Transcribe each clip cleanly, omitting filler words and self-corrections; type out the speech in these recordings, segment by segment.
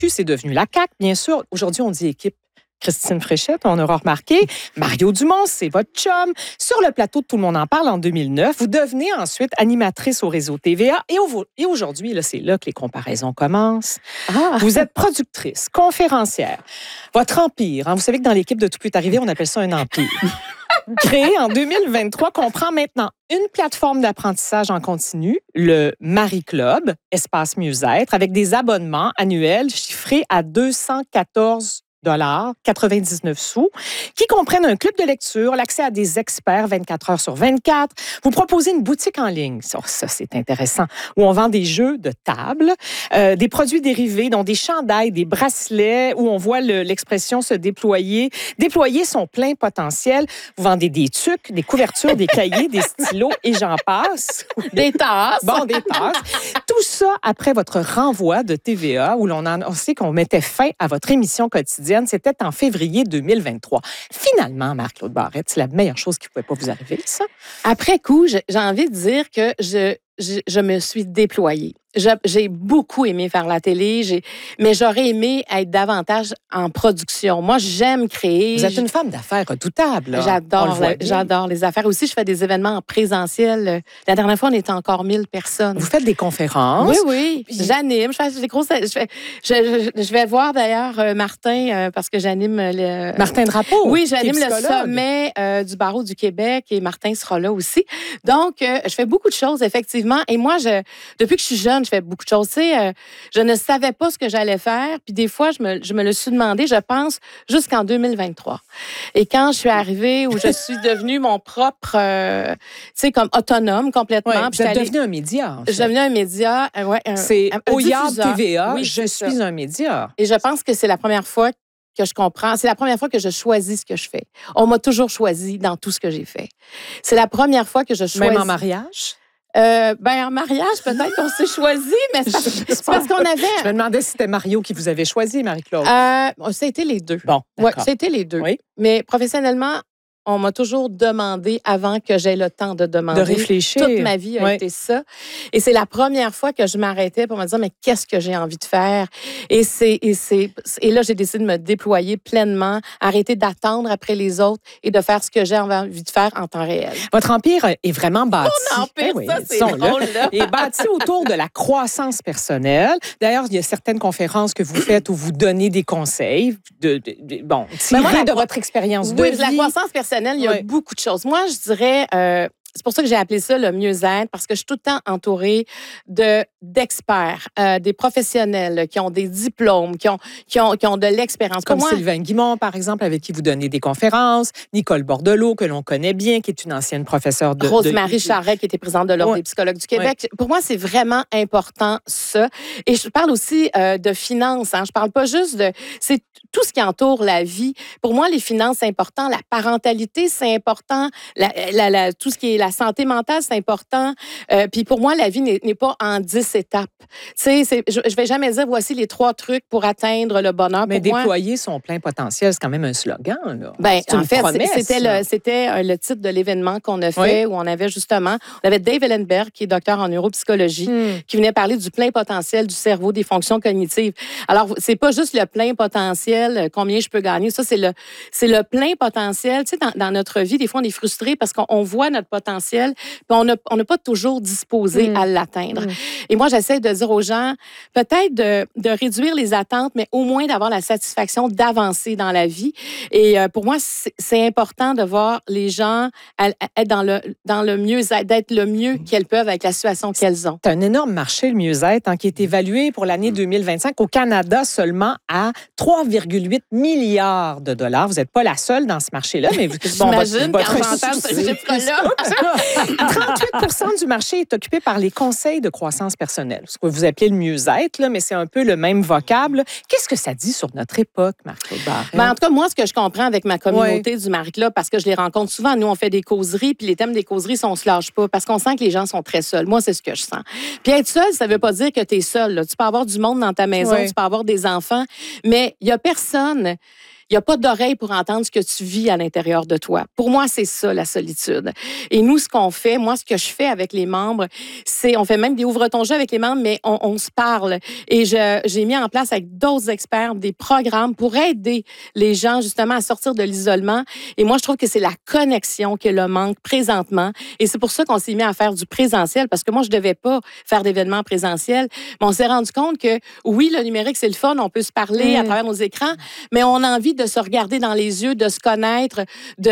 PQ, c'est devenu la CAQ, bien sûr. Aujourd'hui, on dit équipe Christine Fréchette, on aura remarqué. Mario Dumont, c'est votre chum. Sur le plateau de Tout le monde en parle en 2009, vous devenez ensuite animatrice au réseau TVA. Et aujourd'hui, là, c'est là que les comparaisons commencent. Vous êtes productrice, conférencière. Votre empire, vous savez que dans l'équipe de Tout peut arriver, on appelle ça un empire. Créé en 2023, comprend maintenant une plateforme d'apprentissage en continu, le Marie Club, espace mieux-être, avec des abonnements annuels chiffrés à 214 $99 sous, qui comprennent un club de lecture, l'accès à des experts 24 heures sur 24. Vous proposez une boutique en ligne, ça c'est intéressant, où on vend des jeux de table, des produits dérivés, dont des chandails, des bracelets, où on voit l'expression se déployer son plein potentiel. Vous vendez des tucs, des couvertures, des cahiers, des stylos et j'en passe. Des tasses. Bon, des tasses. Tout ça après votre renvoi de TVA, où on sait qu'on mettait fin à votre émission quotidienne. C'était en février 2023. Finalement, Marc-Claude Barrette, c'est la meilleure chose qui ne pouvait pas vous arriver, ça? Après coup, j'ai envie de dire que je me suis déployée. J'ai beaucoup aimé faire la télé, mais j'aurais aimé être davantage en production. Moi, j'aime créer. Vous êtes une femme d'affaires redoutable. J'adore les affaires. Aussi, je fais des événements en présentiel. La dernière fois, on était encore 1000 personnes. Vous faites des conférences? Oui. Puis j'anime. Je vais voir d'ailleurs Martin, parce que j'anime le... Martin Drapeau? Oui, j'anime le sommet du barreau du Québec et Martin sera là aussi. Donc, je fais beaucoup de choses, effectivement. Et moi, depuis que je suis jeune, je fais beaucoup de choses. Tu sais, je ne savais pas ce que j'allais faire. Puis des fois, je me le suis demandé, je pense, jusqu'en 2023. Et quand je suis arrivée, où je suis devenue mon propre, tu sais, comme autonome complètement. Ouais, vous êtes devenue un média, en fait. Je suis devenue un média. C'est OYAB TVA, oui, je suis un média. Et je pense que c'est la première fois que je comprends. C'est la première fois que je choisis ce que je fais. On m'a toujours choisi dans tout ce que j'ai fait. C'est la première fois que je choisis. Même en mariage? En mariage, peut-être qu'on s'est choisi, mais c'est parce qu'on avait... Je me demandais si c'était Mario qui vous avait choisi, Marie-Claude. Ça a été les deux. Bon, oui, ça a été les deux. Oui. Mais professionnellement, on m'a toujours demandé avant que j'aie le temps de demander. De réfléchir. Toute ma vie a été ça. Et c'est la première fois que je m'arrêtais pour me dire, mais qu'est-ce que j'ai envie de faire? Et là, j'ai décidé de me déployer pleinement, arrêter d'attendre après les autres et de faire ce que j'ai envie de faire en temps réel. Votre empire est vraiment bâti. Mon empire, ça, c'est drôle, là. Il est bâti autour de la croissance personnelle. D'ailleurs, il y a certaines conférences que vous faites où vous donnez des conseils, tirés de votre expérience de vie. La croissance personnelle, il y a beaucoup de choses. Moi, je dirais, c'est pour ça que j'ai appelé ça le mieux-être, parce que je suis tout le temps entourée d'experts, des professionnels qui ont des diplômes, qui ont de l'expérience. Comme Sylvain Guimond, par exemple, avec qui vous donnez des conférences, Nicole Bordelot, que l'on connaît bien, qui est une ancienne professeure de... Rosemary Charret, qui était présidente de l'Ordre des psychologues du Québec. Pour moi, c'est vraiment important, ça. Et je parle aussi de finances. Je parle pas juste de... C'est tout ce qui entoure la vie. Pour moi, les finances, c'est important. La parentalité, c'est important. Tout ce qui est la santé mentale, c'est important. Puis pour moi, la vie n'est pas en 10 étapes. Tu sais, je vais jamais dire voici les 3 trucs pour atteindre le bonheur. Mais pour déployer son plein potentiel, c'est quand même un slogan, là. En fait, c'était le titre de l'événement qu'on a fait où on avait Dave Ellenberg, qui est docteur en neuropsychologie, qui venait parler du plein potentiel du cerveau, des fonctions cognitives. Alors, c'est pas juste le plein potentiel, combien je peux gagner. Ça, c'est le plein potentiel. Tu sais, dans notre vie, des fois, on est frustré parce qu'on voit notre potentiel, puis on n'est pas toujours disposé à l'atteindre. Et moi, j'essaie de dire aux gens, peut-être de réduire les attentes, mais au moins d'avoir la satisfaction d'avancer dans la vie. Et pour moi, c'est important de voir les gens être dans le mieux-être, d'être le mieux qu'elles peuvent avec la situation qu'elles ont. C'est un énorme marché, le mieux-être, qui est évalué pour l'année 2025 au Canada seulement à 3,8 milliards de dollars. Vous n'êtes pas la seule dans ce marché-là, mais j'imagine quand j'entends ce chiffre-là. 38% du marché est occupé par les conseils de croissance personnelle, ce que vous appelez le mieux-être, là, mais c'est un peu le même vocable. Qu'est-ce que ça dit sur notre époque, Marc-Claude Barrette? En tout cas, moi, ce que je comprends avec ma communauté du Marie Club, parce que je les rencontre souvent, nous, on fait des causeries, puis les thèmes des causeries, on se lâche pas, parce qu'on sent que les gens sont très seuls. Moi, c'est ce que je sens. Puis être seul, ça veut pas dire que tu es seul. Là. Tu peux avoir du monde dans ta maison, tu peux avoir des enfants, mais il y a personne il n'y a pas d'oreille pour entendre ce que tu vis à l'intérieur de toi. Pour moi, c'est ça, la solitude. Et nous, ce qu'on fait, moi, ce que je fais avec les membres, c'est, on fait même des ouvre-ton-jeu avec les membres, mais on se parle. Et j'ai mis en place avec d'autres experts des programmes pour aider les gens, justement, à sortir de l'isolement. Et moi, je trouve que c'est la connexion qui est le manque présentement. Et c'est pour ça qu'on s'est mis à faire du présentiel, parce que moi, je ne devais pas faire d'événements présentiels. Mais on s'est rendu compte que, oui, le numérique, c'est le fun, on peut se parler à travers nos écrans, mais on a envie de se regarder dans les yeux, de se connaître,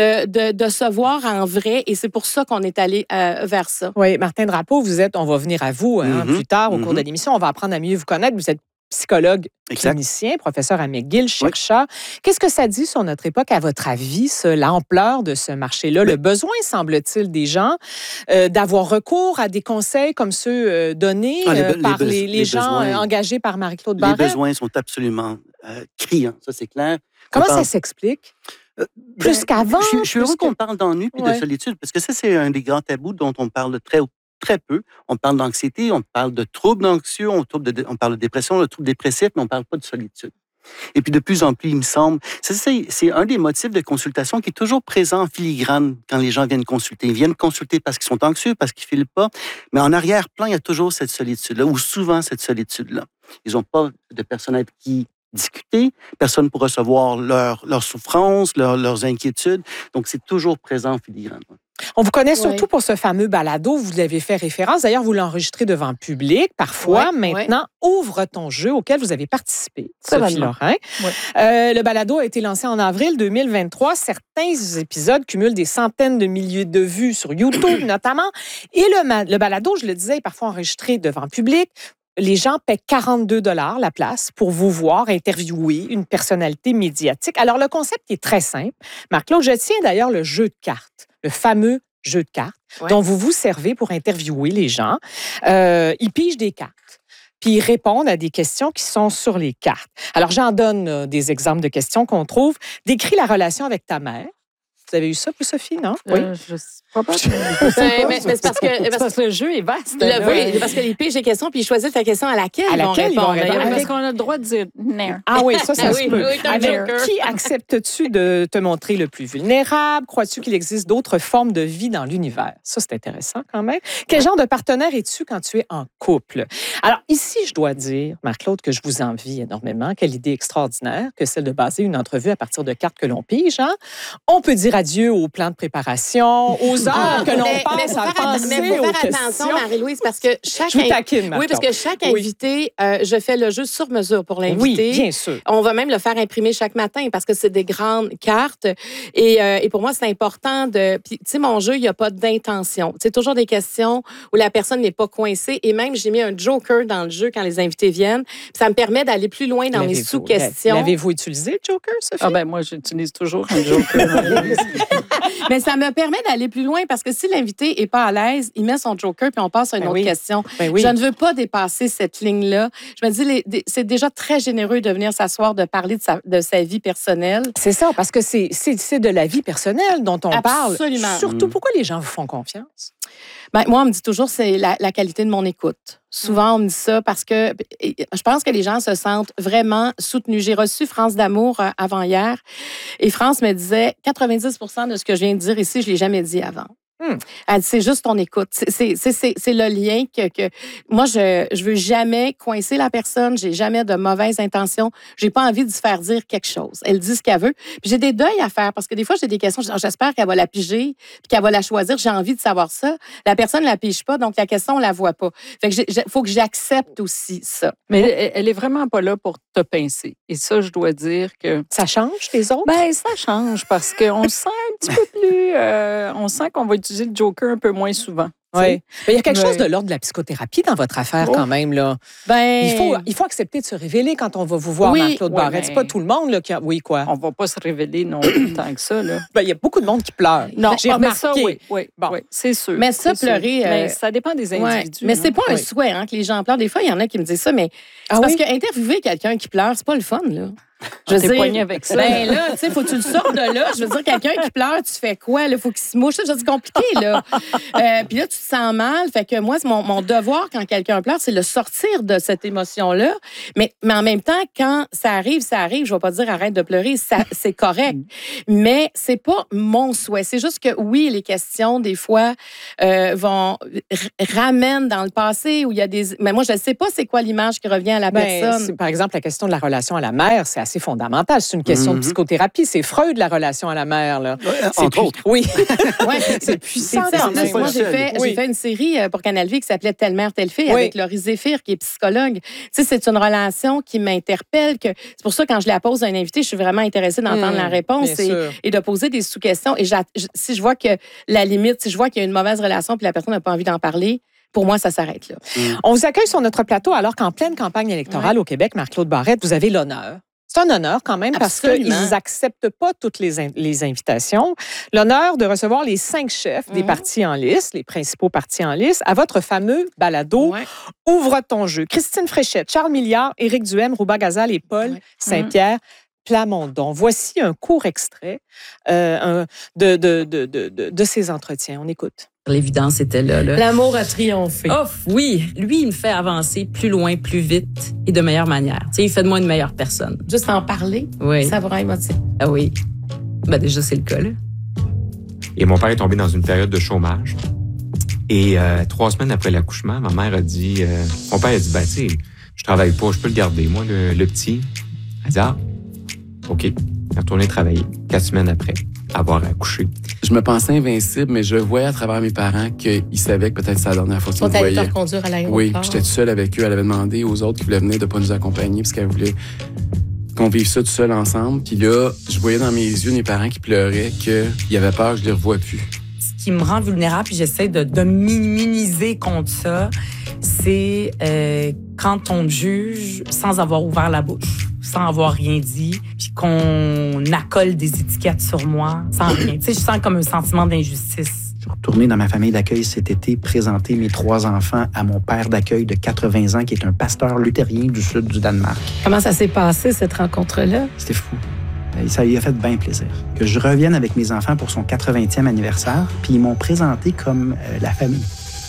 de se voir en vrai. Et c'est pour ça qu'on est allé vers ça. Oui, Martin Drapeau, on va venir à vous plus tard au cours de l'émission. On va apprendre à mieux vous connaître. Vous êtes psychologue clinicien, professeur à McGill, chercheur. Qu'est-ce que ça dit sur notre époque, à votre avis, l'ampleur de ce marché-là, le besoin, semble-t-il, des gens d'avoir recours à des conseils comme ceux donnés par les gens engagés par Marie-Claude Barrette? Les besoins sont absolument criants, ça c'est clair. Comment ça s'explique? Plus qu'avant? Je suis heureux qu'on parle d'ennui et de solitude, parce que ça, c'est un des grands tabous dont on parle très peu. On parle d'anxiété, on parle de troubles anxieux, on parle de dépression, de troubles dépressifs, mais on ne parle pas de solitude. Et puis, de plus en plus, il me semble, c'est un des motifs de consultation qui est toujours présent en filigrane quand les gens viennent consulter. Ils viennent consulter parce qu'ils sont anxieux, parce qu'ils ne filent pas, mais en arrière-plan, il y a toujours cette solitude-là, ou souvent cette solitude-là. Ils n'ont pas de personne avec qui discuter, personne pour recevoir leurs souffrances, leurs inquiétudes. Donc, c'est toujours présent en filigrane. On vous connaît surtout pour ce fameux balado. Vous l'avez fait référence. D'ailleurs, vous l'enregistrez devant public parfois. Maintenant, Ouvre ton jeu, auquel vous avez participé, Sophie Lorrain. Le balado a été lancé en avril 2023. Certains épisodes cumulent des centaines de milliers de vues sur YouTube, notamment. Et le balado, je le disais, est parfois enregistré devant public. Les gens paient 42 $ la place pour vous voir interviewer une personnalité médiatique. Alors, le concept est très simple. Marc-Claude, je tiens d'ailleurs le jeu de cartes, le fameux jeu de cartes dont vous vous servez pour interviewer les gens. Ils pigent des cartes, puis ils répondent à des questions qui sont sur les cartes. Alors, j'en donne des exemples de questions qu'on trouve. Décris la relation avec ta mère. Vous avez eu ça, vous, Sophie, non? Oui. Je sais pas. Mais c'est parce que le jeu est vaste. Oui, parce que les piges des questions, puis ils choisissent la question à laquelle ils vont répondre. Parce qu'on a le droit de dire non. Ah oui, ça se peut. Avec qui acceptes-tu de te montrer le plus vulnérable? Crois-tu qu'il existe d'autres formes de vie dans l'univers? Ça, c'est intéressant quand même. Quel genre de partenaire es-tu quand tu es en couple? Alors, ici, je dois dire, Marc-Claude, que je vous envie énormément. Quelle idée extraordinaire que celle de baser une entrevue à partir de cartes que l'on pige. Hein? On peut dire adieu au plan de préparation, aux heures que l'on passe à penser aux questions. Mais attention, Marie-Louise, parce que chaque... Je vous taquine, oui, parce que chaque invité, je fais le jeu sur mesure pour l'invité. Oui, bien sûr. On va même le faire imprimer chaque matin parce que c'est des grandes cartes. Et pour moi, c'est important de... Puis, tu sais, mon jeu, il n'y a pas d'intention. C'est toujours des questions où la personne n'est pas coincée. Et même, j'ai mis un joker dans le jeu quand les invités viennent. Ça me permet d'aller plus loin dans mes sous-questions. L'avez-vous utilisé, le joker, Sophie? Ah ben moi, j'utilise toujours un joker. Mais ça me permet d'aller plus loin parce que si l'invité n'est pas à l'aise, il met son joker puis on passe à une autre question. Je ne veux pas dépasser cette ligne-là. Je me dis, c'est déjà très généreux de venir s'asseoir, de parler de sa vie personnelle. C'est ça, parce que c'est de la vie personnelle dont on parle. Absolument. Surtout, pourquoi les gens vous font confiance? Ben, moi, on me dit toujours c'est la qualité de mon écoute. Souvent, on me dit ça parce que je pense que les gens se sentent vraiment soutenus. J'ai reçu France d'Amour avant-hier et France me disait 90% de ce que je viens de dire ici, je ne l'ai jamais dit avant. Elle dit, c'est juste ton écoute. C'est le lien que moi, je veux jamais coincer la personne. J'ai jamais de mauvaises intentions. J'ai pas envie de se faire dire quelque chose. Elle dit ce qu'elle veut. Puis j'ai des deuils à faire parce que des fois, j'ai des questions. J'espère qu'elle va la piger puis qu'elle va la choisir. J'ai envie de savoir ça. La personne ne la pige pas, donc la question, on la voit pas. Fait que faut que j'accepte aussi ça. Mais elle est vraiment pas là pour te pincer. Et ça, je dois dire que... Ça change les autres? Ben ça change parce qu'on sent un petit peu plus... on sent qu'on va utiliser le joker un peu moins souvent. Oui. Il y a quelque chose de l'ordre de la psychothérapie dans votre affaire quand même. Là. Il faut accepter de se révéler quand on va vous voir, Marc-Claude Barrette. C'est pas tout le monde là, qui a... Oui, quoi? On va pas se révéler non plus tant que ça. Là. Il y a beaucoup de monde qui pleure. Non, j'ai remarqué. Ça, oui, c'est sûr. Mais ça, pleurer... Mais ça dépend des individus. Mais c'est pas un souhait que les gens pleurent. Des fois, il y en a qui me disent ça, mais c'est parce qu'interviewer quelqu'un qui pleure, c'est pas le fun, là. Je veux T'es dire, poigné avec ça. ben là, tu sais, faut que tu le sortes de là. Je veux dire, quelqu'un qui pleure, tu fais quoi? Il faut qu'il se mouche. C'est compliqué, là. Puis là, tu te sens mal. Fait que moi, c'est mon devoir quand quelqu'un pleure, c'est le sortir de cette émotion-là. Mais en même temps, quand ça arrive, je vais pas dire arrête de pleurer. C'est correct. Mais c'est pas mon souhait. C'est juste que, oui, les questions, des fois, ramènent dans le passé où il y a des... Mais moi, je ne sais pas c'est quoi l'image qui revient à la personne. Par exemple, la question de la relation à la mère, c'est assez fondamental. C'est une question de psychothérapie. C'est Freud, la relation à la mère. Là. Entre autres. Oui. C'est puissant. Moi, j'ai fait une série pour Canal Vie qui s'appelait Telle mère, telle fille avec Laurie Zéphir, qui est psychologue. Tu sais, c'est une relation qui m'interpelle. C'est pour ça, quand je la pose à un invité, je suis vraiment intéressée d'entendre la réponse et de poser des sous-questions. Et si je vois que la limite, si je vois qu'il y a une mauvaise relation puis la personne n'a pas envie d'en parler, pour moi, ça s'arrête là. On vous accueille sur notre plateau alors qu'en pleine campagne électorale au Québec, Marc-Claude Barrette, vous avez l'honneur. C'est un honneur quand même parce qu'ils n'acceptent pas toutes les invitations. L'honneur de recevoir les 5 chefs des partis en lice, les principaux partis en lice, à votre fameux balado Ouvre ton jeu. Christine Fréchette, Charles Milliard, Éric Duhem, Rouba Gazal et Paul Saint-Pierre Plamondon. Voici un court extrait de ces entretiens. On écoute. L'évidence était là. L'amour a triomphé. Oh, oui. Lui, il me fait avancer plus loin, plus vite et de meilleure manière. Tu sais, il fait de moi une meilleure personne. Juste en parler, ça va émotif. Ah oui. Ben déjà, c'est le cas, là. Et mon père est tombé dans une période de chômage. Et 3 semaines après l'accouchement, ma mère a dit... mon père a dit, ben, tu sais, je travaille pas, je peux le garder, moi, le petit. Elle a dit, OK. Il est retourné travailler 4 semaines après avoir accouché. Je me pensais invincible, mais je voyais à travers mes parents qu'ils savaient que peut-être c'est la dernière fois qu'ils me voyaient. On t'allait te reconduire à l'aéroport. Oui, j'étais tout seul avec eux. Elle avait demandé aux autres qui voulaient venir de pas nous accompagner parce qu'elle voulait qu'on vive ça tout seul ensemble. Puis là, je voyais dans mes yeux mes parents qui pleuraient qu'ils avaient peur que je les revoie plus. Ce qui me rend vulnérable, puis j'essaie de m'immuniser contre ça, c'est quand on me juge sans avoir ouvert la bouche, sans avoir rien dit, puis qu'on accole des étiquettes sur moi sans rien. Tu sais, je sens comme un sentiment d'injustice. Je suis retourné dans ma famille d'accueil cet été, présenter mes 3 enfants à mon père d'accueil de 80 ans, qui est un pasteur luthérien du sud du Danemark. Comment ça s'est passé, cette rencontre-là? C'était fou. Ça lui a fait bien plaisir. Que je revienne avec mes enfants pour son 80e anniversaire, puis ils m'ont présenté comme la famille.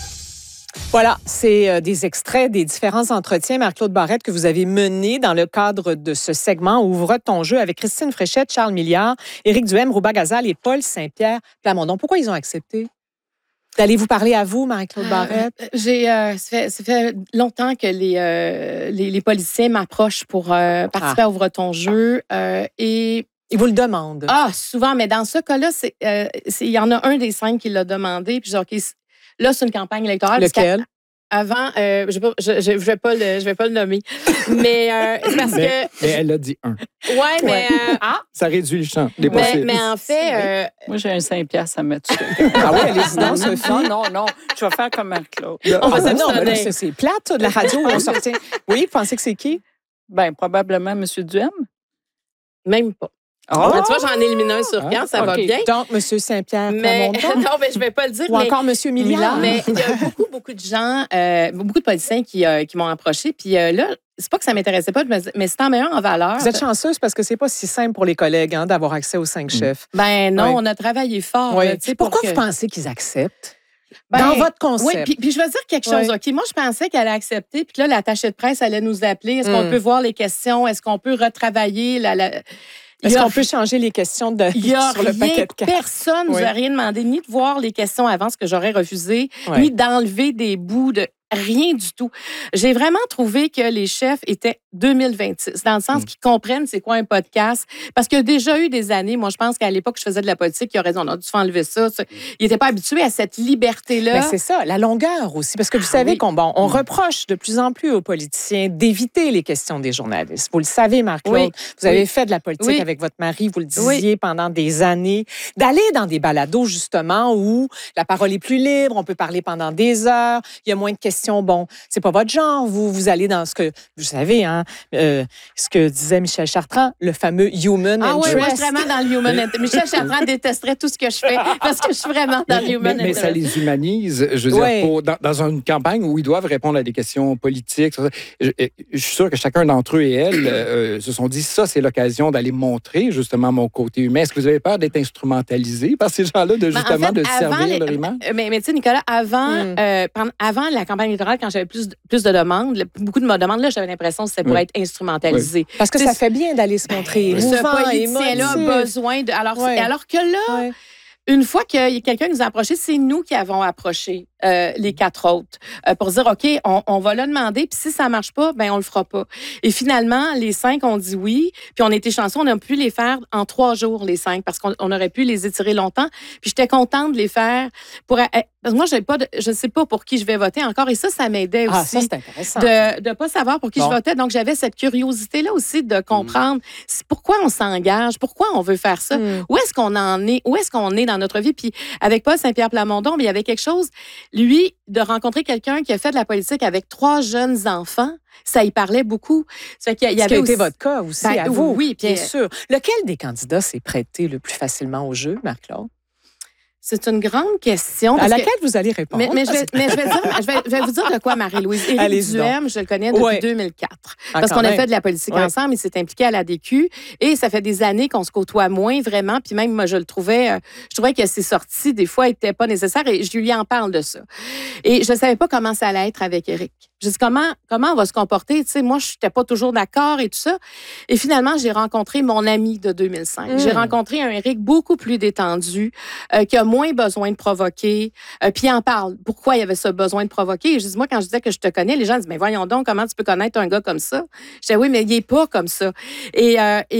Voilà, c'est des extraits des différents entretiens, Marc-Claude Barrette, que vous avez menés dans le cadre de ce segment Ouvre ton jeu avec Christine Fréchette, Charles Milliard, Éric Duhem, Rouba Gazal et Paul Saint-Pierre Plamondon. Pourquoi ils ont accepté d'aller vous parler à vous, Marc-Claude Barrette? Ça fait longtemps que les politiciens m'approchent pour participer à Ouvre ton jeu et... Ils vous le demandent. Ah, souvent, mais dans ce cas-là, il y en a un des 5 qui l'a demandé, puis genre, là, c'est une campagne électorale. Lequel? Avant, je vais pas le nommer, mais c'est parce que... Mais elle a dit un. Ouais, mais... Ça réduit le champ des possibles. Mais en fait... Moi, j'ai un 5$ à mettre. Ah oui, allez-y donc, Sophie. Non. Je vais faire comme Marc-Claude. On va s'abstenir. C'est plate, ça, de la radio où on sortait. Oui, vous pensez que c'est qui? Bien, probablement M. Duhem. Même pas. Tu vois, j'en élimine un sur 4, ça va bien. Donc, M. Saint-Pierre Plamondon. Non, mais je ne vais pas le dire. Ou encore M. Milliard. Mais il y a beaucoup de gens, beaucoup de politiciens qui m'ont approché. Puis là, c'est pas que ça m'intéressait pas, mais c'est en meilleur en valeur. Vous êtes chanceuse parce que c'est pas si simple pour les collègues d'avoir accès aux 5 chefs. Ben non, on a travaillé fort. Oui. Pourquoi vous pensez qu'ils acceptent? Ben, dans votre concept. Oui, puis je vais dire quelque chose. OK, moi, je pensais qu'elle allait accepter, puis que là, l'attaché de presse allait nous appeler. Est-ce qu'on peut voir les questions? Est-ce qu'on peut retravailler Est-ce qu'on peut changer les questions sur le paquet de cartes? Personne ne nous a rien demandé, ni de voir les questions avant, ce que j'aurais refusé, ni d'enlever des bouts de rien du tout. J'ai vraiment trouvé que les chefs étaient 2026, dans le sens qu'ils comprennent c'est quoi un podcast. Parce qu'il y a déjà eu des années, moi, je pense qu'à l'époque, je faisais de la politique, il y aurait dit, on a dû faire enlever ça. Ils n'étaient pas habitués à cette liberté-là. Mais c'est ça, la longueur aussi. Parce que vous savez qu'on reproche de plus en plus aux politiciens d'éviter les questions des journalistes. Vous le savez, Marc-Claude. Vous avez fait de la politique avec votre mari, vous le disiez pendant des années. D'aller dans des balados, justement, où la parole est plus libre, on peut parler pendant des heures, il y a moins de questions question, bon, c'est pas votre genre, vous allez dans ce que, vous savez, hein, ce que disait Michel Chartrand, le fameux human interest. Ah oui, moi, je suis vraiment dans le human interest. Michel Chartrand détesterait tout ce que je fais parce que je suis vraiment dans le human interest. Mais ça les humanise, je veux dire, dans une campagne où ils doivent répondre à des questions politiques. Je suis sûr que chacun d'entre eux et elles se sont dit, ça, c'est l'occasion d'aller montrer justement mon côté humain. Est-ce que vous avez peur d'être instrumentalisé par ces gens-là, de servir leur image? Mais tu sais, Nicolas, avant la campagne électorale, quand j'avais plus de demandes, beaucoup de demandes, là, j'avais l'impression que c'était pour être instrumentalisé. Parce que ça fait bien d'aller se montrer émouvant, ce politicien-là a besoin de... Alors que là... Une fois qu'il y a quelqu'un qui nous a approché, c'est nous qui avons approché les 4 autres pour dire, OK, on va le demander, puis si ça marche pas, ben on le fera pas. Et finalement, les 5 ont dit oui, puis on était chanceux, on a pu les faire en 3 jours, les 5, parce qu'on aurait pu les étirer longtemps. Puis j'étais contente de les faire parce que moi, je ne sais pas pour qui je vais voter encore, et ça m'aidait aussi. Ça, c'est intéressant. De ne pas savoir pour qui je votais. Donc, j'avais cette curiosité-là aussi de comprendre pourquoi on s'engage, pourquoi on veut faire ça, où est-ce qu'on en est, où est-ce qu'on est dans notre vie. Puis avec Paul Saint-Pierre Plamondon, il y avait quelque chose, lui, de rencontrer quelqu'un qui a fait de la politique avec 3 jeunes enfants. Ça y parlait beaucoup. Ça qui a été votre cas aussi, à vous. Oui, bien sûr. Lequel des candidats s'est prêté le plus facilement au jeu, Marc-Claude? C'est une grande question. À laquelle vous allez répondre. Mais je vais vous dire de quoi, Marie-Louise. Éric Duhem, je le connais depuis 2004. Parce qu'on a fait de la politique ensemble. Il s'est impliqué à l'ADQ. Et ça fait des années qu'on se côtoie moins vraiment. Puis même, moi, je trouvais que ses sorties, des fois, n'étaient pas nécessaires. Et je lui en parle de ça. Et je ne savais pas comment ça allait être avec Éric. Je dis, comment on va se comporter? Tu sais, moi, je n'étais pas toujours d'accord et tout ça. Et finalement, j'ai rencontré mon ami de 2005. J'ai rencontré un Éric beaucoup plus détendu, qui a moins besoin de provoquer. Puis il en parle. Pourquoi il y avait ce besoin de provoquer? Et je dis, moi, quand je disais que je te connais, les gens disent, mais voyons donc, comment tu peux connaître un gars comme ça? Je disais, oui, mais il n'est pas comme ça. Et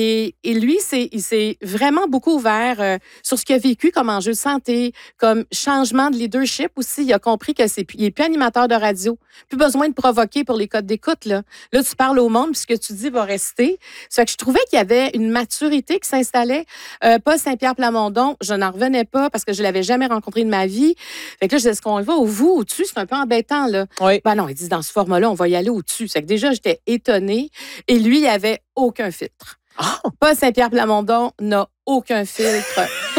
lui, il s'est vraiment beaucoup ouvert sur ce qu'il a vécu comme enjeu de santé, comme changement de leadership aussi. Il a compris qu'il n'est plus animateur de radio. Plus besoin de provoquer pour les codes d'écoute. Là, tu parles au monde, puis ce que tu dis va rester. Ça fait que je trouvais qu'il y avait une maturité qui s'installait. Paul Saint-Pierre Plamondon, je n'en revenais pas parce que je l'avais jamais rencontré de ma vie. Fait que là, je disais, est-ce qu'on va au-dessus? C'est un peu embêtant, là. Oui. Ben non, il dit, dans ce format-là, on va y aller au-dessus. C'est que déjà, j'étais étonnée. Et lui, il avait aucun filtre. Oh. Paul Saint-Pierre Plamondon n'a aucun filtre.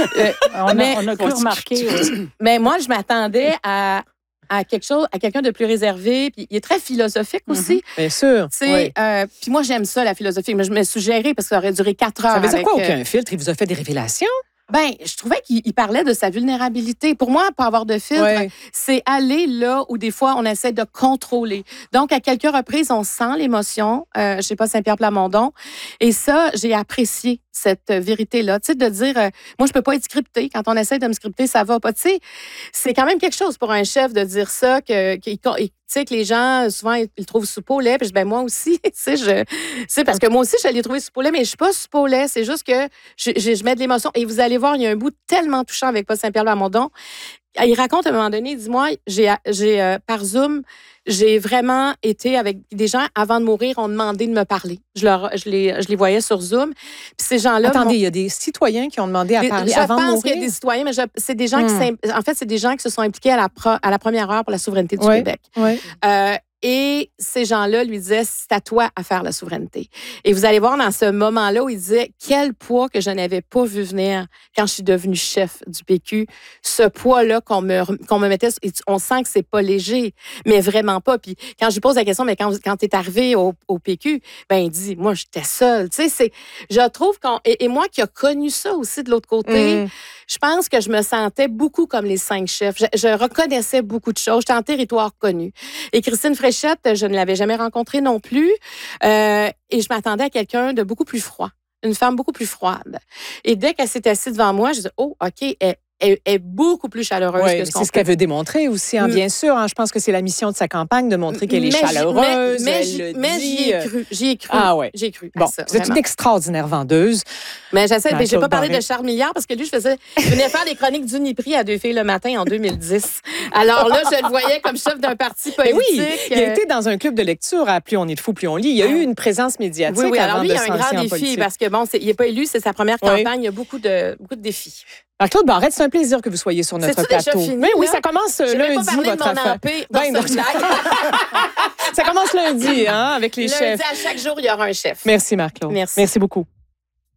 On a cru remarquer. Mais moi, je m'attendais à quelqu'un de plus réservé. Puis il est très philosophique aussi. Bien sûr. Puis moi, j'aime ça, la philosophie. Mais je me suis gérée parce que ça aurait duré 4 heures. Ça veut dire quoi, aucun filtre? Il vous a fait des révélations? Ben, je trouvais qu'il parlait de sa vulnérabilité. Pour moi, pas avoir de filtre, c'est aller là où des fois on essaie de contrôler. Donc, à quelques reprises, on sent l'émotion. Je sais pas, Saint-Pierre Plamondon. Et ça, j'ai apprécié cette vérité-là. Tu sais, de dire, moi, je peux pas être scripté. Quand on essaie de me scripter, ça va pas. Tu sais, c'est quand même quelque chose pour un chef de dire ça, que les gens, souvent, ils le trouvent soupe au lait. Puis moi aussi, tu sais, parce que moi aussi, je l'ai trouvé soupe au lait, mais je suis pas soupe au lait. C'est juste que je mets de l'émotion. Et vous allez voir, il y a un bout tellement touchant avec Paul Saint-Pierre Plamondon. Il raconte à un moment donné, il dit, moi, par Zoom, j'ai vraiment été avec des gens, avant de mourir, ont demandé de me parler. Je les voyais sur Zoom. Puis ces gens-là... Attendez, il y a des citoyens qui ont demandé à parler avant de mourir? Je pense qu'il y a des citoyens, mais c'est des gens c'est des gens qui se sont impliqués à la première heure pour la souveraineté du Québec. Oui. Et ces gens-là lui disaient, c'est à toi à faire la souveraineté. Et vous allez voir dans ce moment-là où il disait, quel poids que je n'avais pas vu venir quand je suis devenue chef du PQ. Ce poids-là qu'on me mettait, on sent que c'est pas léger, mais vraiment pas. Puis quand je lui pose la question, mais quand tu es arrivé au PQ, ben il dit, moi, j'étais seule. Tu sais, je trouve et moi qui a connu ça aussi de l'autre côté, je pense que je me sentais beaucoup comme les 5 chefs. Je reconnaissais beaucoup de choses. J'étais en territoire connu. Et Christine Fréchette, je ne l'avais jamais rencontrée non plus. Et je m'attendais à quelqu'un de beaucoup plus froid. Une femme beaucoup plus froide. Et dès qu'elle s'est assise devant moi, je dis, oh, OK, elle est beaucoup plus chaleureuse que ce qu'on c'est ce qu'elle veut démontrer aussi, bien sûr. Je pense que c'est la mission de sa campagne de montrer qu'elle est chaleureuse. Mais j'y ai cru. J'y ai cru. Ah ouais. J'ai cru. Bon, ça, vous êtes une extraordinaire vendeuse. Mais j'ai pas parlé de Charles Milliard parce que lui, je venais faire des chroniques d'Uniprix à 2 filles le matin en 2010. Alors là, je le voyais comme chef d'un parti politique. Mais oui, il a été dans un club de lecture à Plus on est de fou, plus on lit. Il y a eu une présence médiatique. Oui, alors lui, il y a un grand défi parce que il n'est pas élu, c'est sa première campagne. Il y a beaucoup de défis. Marc-Claude Barrette, c'est un plaisir que vous soyez sur notre plateau. Déjà fini, mais oui, là? ça commence lundi, votre affaire. Ça commence lundi, hein, avec les chefs. Lundi, à chaque jour, il y aura un chef. Merci, Marc-Claude. Merci beaucoup.